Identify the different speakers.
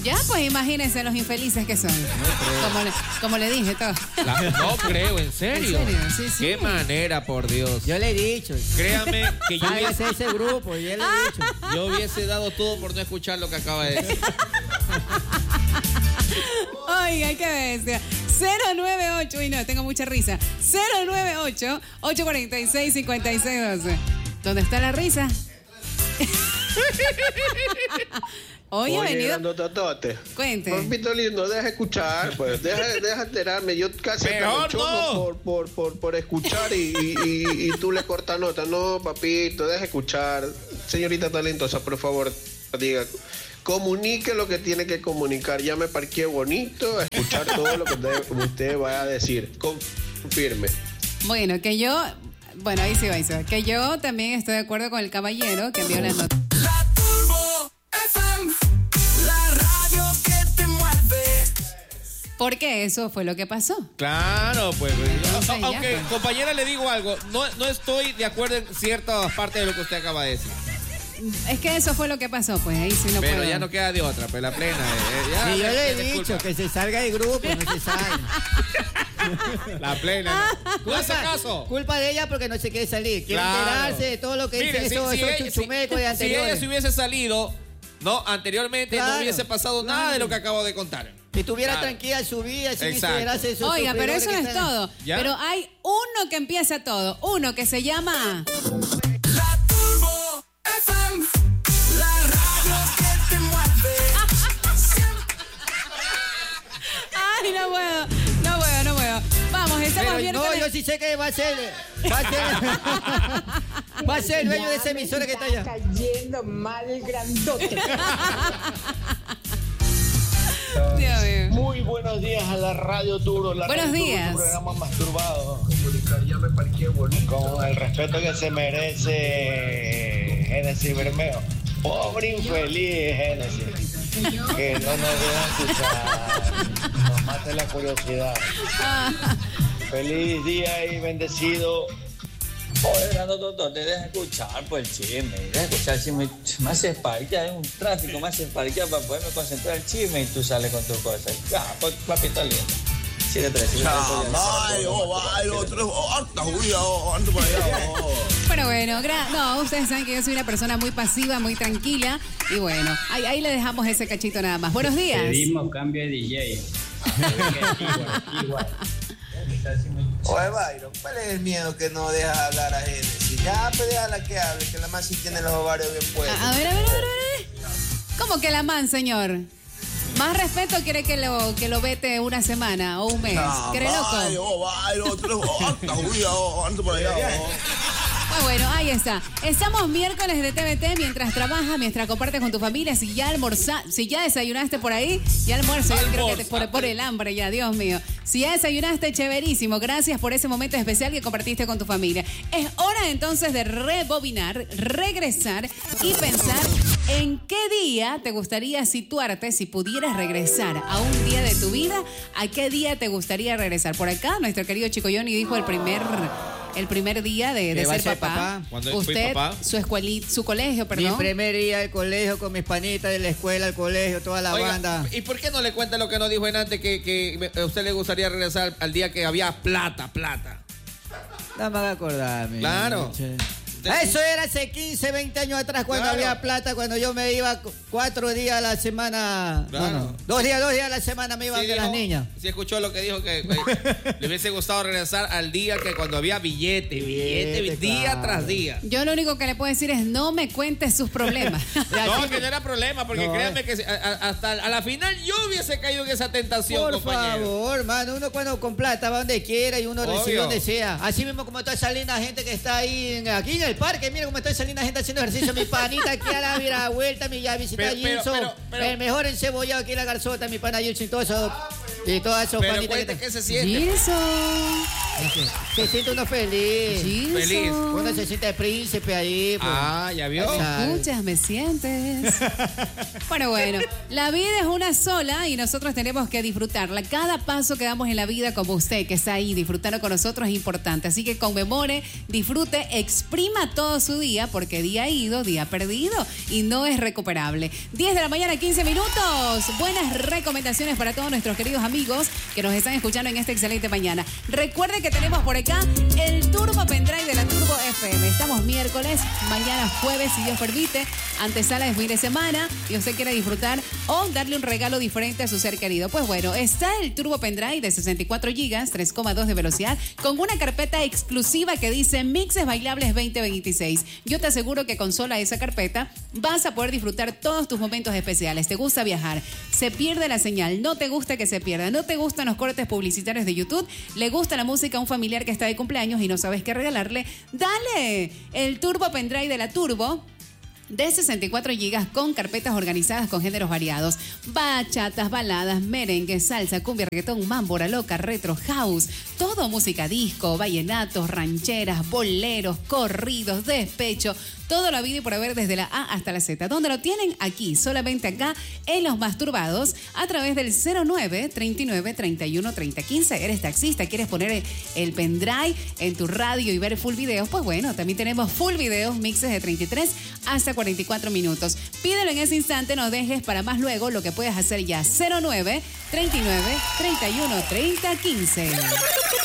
Speaker 1: Ya, pues imagínense los infelices que son. Como le dije todo.
Speaker 2: No creo, ¿en serio?
Speaker 1: ¿En serio? Sí, sí.
Speaker 2: Qué manera, por Dios.
Speaker 3: Yo le he dicho.
Speaker 2: Créame que yo
Speaker 3: Hágase ese grupo, yo le he dicho.
Speaker 2: yo hubiese dado todo por no escuchar lo que acaba de decir.
Speaker 1: Oiga, qué bestia. 098, y no, tengo mucha risa. 098-846-5612. ¿Dónde está la risa? Hoy ha venido.
Speaker 4: Totote.
Speaker 1: Cuente.
Speaker 4: Papito lindo, deja escuchar, pues. Deja enterarme. Yo casi
Speaker 2: Mejor
Speaker 4: no. por escuchar y tú le cortas nota. No, papito, deja escuchar. Señorita talentosa, por favor, diga. Comunique lo que tiene que comunicar. Ya me parqué bonito a escuchar todo lo que usted va a decir. Confirme.
Speaker 1: Bueno, que yo. Bueno, ahí sí va. Que yo también estoy de acuerdo con el caballero que envió la nota.
Speaker 5: La Turbo FM, la radio que te mueve.
Speaker 1: Porque eso fue lo que pasó.
Speaker 2: Claro, pues.
Speaker 1: Entonces,
Speaker 2: Aunque,
Speaker 1: ya, pues.
Speaker 2: compañera, le digo algo. No estoy de acuerdo en ciertas partes de lo que usted acaba de decir.
Speaker 1: Es que eso fue lo que pasó, pues ahí sí no
Speaker 2: Pero
Speaker 1: puedo.
Speaker 2: ya no queda de otra, pues la plena. Ya,
Speaker 3: Sí, yo le he
Speaker 2: disculpa.
Speaker 3: dicho que se salga del grupo, no se salga.
Speaker 2: La plena. ¿No hace caso?
Speaker 3: Culpa de ella porque no se quiere salir. Quiere
Speaker 2: Claro.
Speaker 3: enterarse de todo lo que
Speaker 2: Mire,
Speaker 3: dice esos chuchumecos de
Speaker 2: si
Speaker 3: anteriores.
Speaker 2: ella se hubiese salido, anteriormente
Speaker 3: Claro.
Speaker 2: no hubiese pasado nada de lo que acabo de contar.
Speaker 3: Si estuviera
Speaker 2: Claro.
Speaker 3: tranquila su vida, sin
Speaker 2: Exacto.
Speaker 3: esperarse esos
Speaker 1: Oiga, pero
Speaker 3: sufridores
Speaker 1: eso no
Speaker 3: que
Speaker 1: es
Speaker 3: están-
Speaker 1: todo.
Speaker 2: ¿Ya?
Speaker 1: Pero hay uno que empieza todo. Uno que se llama...
Speaker 5: La Turbo FM, la radio que te mueve.
Speaker 1: Ay, no puedo. Vamos, estamos
Speaker 3: Pero
Speaker 1: abiertos.
Speaker 3: no, yo sí sé que va a ser el dueño de esa emisora que está allá.
Speaker 6: Cayendo mal grandote.
Speaker 1: Dios mío.
Speaker 7: Muy buenos días a la Radio Turbo.
Speaker 1: Buenos días.
Speaker 7: Tu programa masturbado. Con el respeto que se merece Génesis Bermeo. Pobre infeliz Génesis. Que no nos deja escuchar. Nos mata la curiosidad. Feliz día y bendecido.
Speaker 8: Oye, Grandototo, te deja escuchar por el chisme. Deja escuchar el chisme. Me haces parquear, es un tráfico, me haces parquear para poderme concentrar el chisme y tú sales con tus cosas. Ya, pues, papito lindo. 7-3.
Speaker 1: Bueno, no, ustedes saben que yo soy una persona muy pasiva, muy tranquila. Y bueno, ahí le dejamos ese cachito nada más. Buenos días.
Speaker 9: Pedimos cambio de DJ. Igual.
Speaker 10: Oye, Byron, ¿cuál es el miedo que no deja hablar a Génesis? Ya, pues déjala que hable, que la más sí tiene los ovarios bien puestos.
Speaker 1: A ver. ¿Cómo que la man, señor? Más respeto quiere que lo vete una semana o un mes. ¿Cree loco? Bueno, ahí está. Estamos miércoles de TVT mientras trabajas, mientras compartes con tu familia. Si ya desayunaste por ahí, ya almuerzo. Yo creo que por el hambre ya, Dios mío. Si ya desayunaste, chéverísimo. Gracias por ese momento especial que compartiste con tu familia. Es hora entonces de rebobinar, regresar y pensar en qué día te gustaría situarte si pudieras regresar a un día de tu vida. ¿A qué día te gustaría regresar? Por acá, nuestro querido Chico Johnny dijo el primer día de ser papá.
Speaker 2: Cuando fui
Speaker 1: Usted,
Speaker 2: papá.
Speaker 1: su colegio, perdón.
Speaker 3: Mi primer día al colegio con mis panitas de la escuela al colegio, toda la
Speaker 2: Oiga,
Speaker 3: banda.
Speaker 2: ¿y por qué no le cuenta lo que nos dijo antes que a usted le gustaría regresar al día que había plata?
Speaker 3: No me haga acordarme.
Speaker 2: Claro.
Speaker 3: Eso era hace 15, 20 años atrás cuando
Speaker 2: Claro.
Speaker 3: había plata, cuando yo me iba 4 días a la semana.
Speaker 2: Claro.
Speaker 3: No, 2 días a la semana me iba de las niñas.
Speaker 2: Sí, escuchó lo que dijo, que le hubiese gustado regresar al día que cuando había billete, día
Speaker 3: claro.
Speaker 2: tras día.
Speaker 1: Yo lo único que le puedo decir es no me cuentes sus problemas.
Speaker 2: No, que no era problema, porque
Speaker 3: No,
Speaker 2: créanme que hasta a la final yo hubiese caído en esa tentación,
Speaker 3: Por
Speaker 2: compañero.
Speaker 3: favor, mano, uno cuando con plata va donde quiera y uno
Speaker 2: Obvio.
Speaker 3: recibe donde sea. Así mismo como toda esa linda gente que está ahí aquí en el parque, mira cómo está esa linda gente haciendo ejercicio. Mi panita aquí a la mira vuelta, mi ya visita a Gilson. El mejor encebollado aquí en la garzota, mi pana Gilson, todo eso. Y todas esas
Speaker 2: Pero
Speaker 3: panitas
Speaker 2: cuente
Speaker 3: que
Speaker 2: qué se siente.
Speaker 1: Gilson.
Speaker 3: Se siente uno feliz.
Speaker 2: Feliz.
Speaker 3: Uno se siente príncipe ahí. Pues.
Speaker 2: Ah, ya vio.
Speaker 1: Escuchas, me sientes. Bueno, la vida es una sola y nosotros tenemos que disfrutarla. Cada paso que damos en la vida, como usted que está ahí disfrutando con nosotros, es importante. Así que conmemore, disfrute, exprima todo su día, porque día ido, día perdido y no es recuperable. 10 de la mañana, 15 minutos. Buenas recomendaciones para todos nuestros queridos amigos que nos están escuchando en esta excelente mañana. Recuerde que tenemos por acá el Turbo Pendrive de la Turbo FM. Estamos miércoles, mañana jueves, si Dios permite, antesala de fin de semana y usted quiere disfrutar o darle un regalo diferente a su ser querido. Pues bueno, está el Turbo Pendrive de 64 GB, 3,2 de velocidad, con una carpeta exclusiva que dice Mixes Bailables 2026. Yo te aseguro que con sola esa carpeta vas a poder disfrutar todos tus momentos especiales. ¿Te gusta viajar? ¿Se pierde la señal? ¿No te gusta que se pierda? ¿No te gustan los cortes publicitarios de YouTube? ¿Le gusta la música a un familiar que está de cumpleaños y no sabes qué regalarle? ¡Dale! El Turbo Pendrive de la Turbo de 64 GB con carpetas organizadas con géneros variados. Bachatas, baladas, merengue, salsa, cumbia, reggaetón, mambo, hora loca, retro, house. Todo música disco, vallenatos, rancheras, boleros, corridos, despecho. Todo lo habido y por haber desde la A hasta la Z. ¿Dónde lo tienen? Aquí, solamente acá, en Los Masturbados, a través del 09 39 31 30 15. ¿Eres taxista? ¿Quieres poner el pendrive en tu radio y ver full videos? Pues bueno, también tenemos full videos, mixes de 33 hasta 44 minutos. Pídelo en ese instante, no dejes para más luego lo que puedes hacer ya. 09 39 31 30 15.